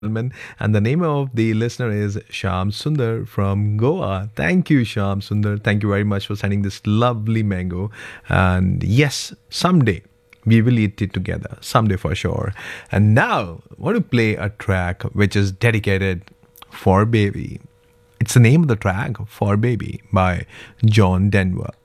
gentlemen. And the name of the listener is Sham Sundar from Goa. Thank you, Sham Sundar. Thank you very much for sending this lovely mango. And yes, someday we will eat it together, someday for sure. And now I want to play a track which is dedicated for baby. It's the name of the track, For Baby, by John Denver.